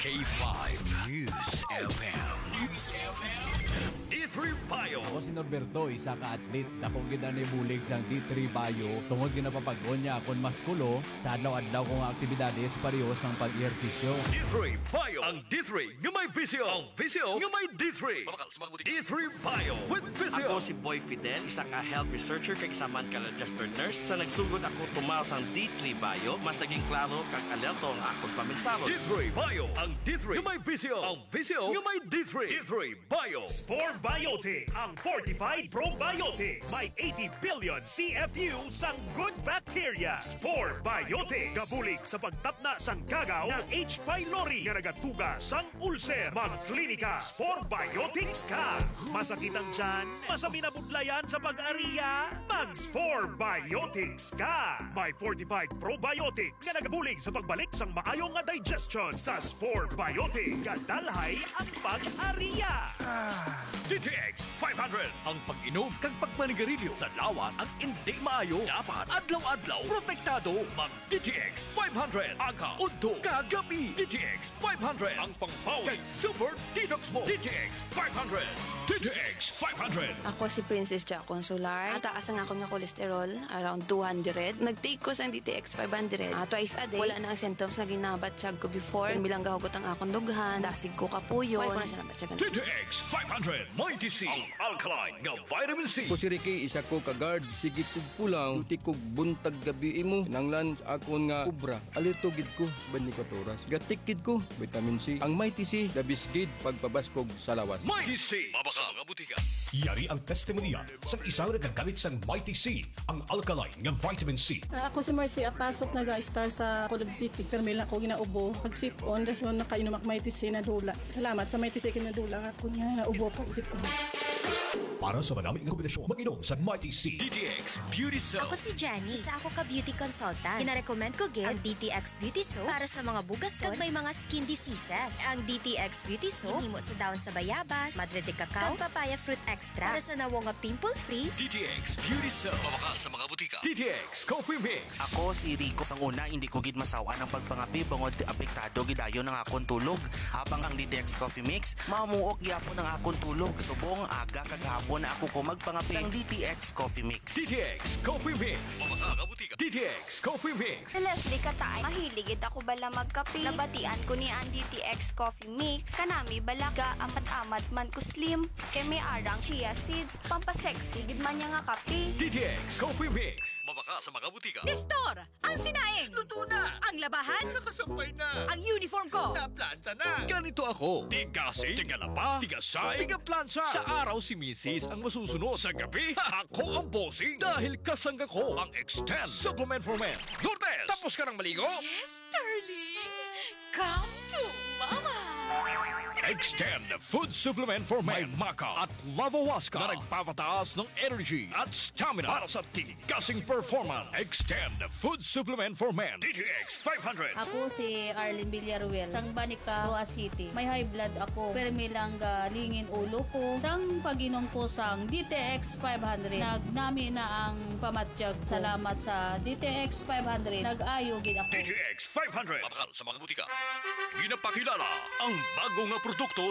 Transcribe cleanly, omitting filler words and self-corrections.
K5 News FM. News FM. D3 Bio. Ako si Norberto, isa ka atlet. Dako gid ni bulig sang D3 Bio. Tungod ginapapag-on niya akon maskulo sa adlaw-adlaw kong aktibidades pareho sang pag-ehersisyo. D3 Bio. Ang D3 nga may visyo. Ang visyo nga may D3. D3 Bio with visyo. Ako si Boy Fidel, isa ka health researcher kay kasamaan ka registered nurse. Sa nagsugod ako tumaw sang D3 Bio, mas naging klaro kag alerto ang akong paminsaro. D3 Bio. Ang D3 nga may visyo. Ang visyo nga may D3. D3 Bio. Spore Biotics, ang fortified probiotics. May 80 billion CFU sang good bacteria. Spore Biotics. Kabulig sa pagtapna sang gagaw ng H. pylori nga nagatuga sang ulcer. Magklinika, Spore Biotics ka. Masakit ang tiyan, masabi na budlayan sa pag-ariya. Mag-Spore Biotics ka. May fortified probiotics nga nagabulig sa pagbalik sang maayong nga digestion. Sa Spore Biotics, kadalhay ang pag-ariya. DTX 500 ang pag-inom kag pagmanigarilyo sa lawas ang hindi maayo. Dapat adlaw-adlaw protektado. Mag DTX 500 aga udto kagabi. DTX 500 ang pangpawi kag super detox mo. DTX 500. DTX 500. Ako si Princess Jack Consular. Taas ang akong nga kolesterol, around 200. Nag-take ko sa DTX 500. Twice a day. Wala na ang symptoms na ginabatsyag ko before. Bilang gahugot ang akong dughan. Dasig ko kapuyo. Wala ko na siya nabatyagan. DTX 500. Mighty C. Ang alkaline nga vitamin C. Ko si Ricky, isa ko ka-guard. Sige kog pulang, luti kog buntag gabi imo. Nanglan sa akon nga kubra. Alito gid ko sa 24 oras. Gatikid ko, vitamin C. Ang Mighty C, labis gid pagpabaskog sa lawas. Mighty C. Mabaka mga butika. Yari ang testimonya sa isang nagagamit sa Mighty C, ang alkaline nga vitamin C. Ako si Marcy, pasok nag-star sa Colog City. Permila ko ginaubo. Pag-sip-on, das mo nakainom ak Mighty C na dula. Salamat sa Mighty C kinadula ako niya ubo pag-sip-on. Para sa maraming kombinasyon, mag-inom sa Mighty C. DTX Beauty Soap. Ako si Jenny. Isa ako ka beauty consultant. Gina-recommend ko gid ang DTX Beauty Soap para sa mga bugason kag may mga skin diseases. Ang DTX Beauty Soap himo sa dahon sa bayabas, madre de cacao, kag papaya fruit extra para sa nawo nga pimple-free. DTX Beauty Soap. Mabaka sa mga butika. DTX Coffee Mix. Ako si Rico. Sang una, hindi ko gid masawa ng pagpangapi bangod apektado gidayo ng akong tulog. Habang ang DTX Coffee Mix, mamuok gyapon ng akong tulog. Subong aga kag hapon na ako ko magpangapi sang DTX Coffee Mix. DTX Coffee Mix. Mabaka nga butika. DTX Coffee Mix. Si Leslie Katay, mahilig ako bala magkape. Nabatian ko ni ang DTX Coffee Mix. Kanami balaga amat-amat man ko slim. Kay may arang chia seeds. Pampasexy gid man niya nga kape. DTX Coffee Mix. Mabaka sa mga butika. Nestor! Ang sinaing! Luto na! Ang labahan! Nakasampay na! Ang uniform ko! Naplanta na! Ganito ako. Tigasi, tigalapa, tigasay, tigaplansya. Sa araw si Mrs. ang masusunod. Sa gabi, ako ang bossing. Dahil kasangga ko ang Extend Supplement for Men. Lourdes, tapos ka ng maligo? Yes, darling! Come to Mama! Extend Food Supplement for Men. May Maca at Lavawaska na nagpapataas ng energy at stamina para sa tigasing performance. Extend Food Supplement for Men. DTX 500. Ako si Arlene Villaruel, sang Banica, Roa City. May high blood ako, pero may lang lingin ulo ko. Sang pag-inom ko sang DTX 500, nagnami na ang pamatsyag. Salamat sa DTX 500. Nag-ayo gid ako. DTX 500. Mabakal sa mga butika. Ginapakilala ang bagong nga produkto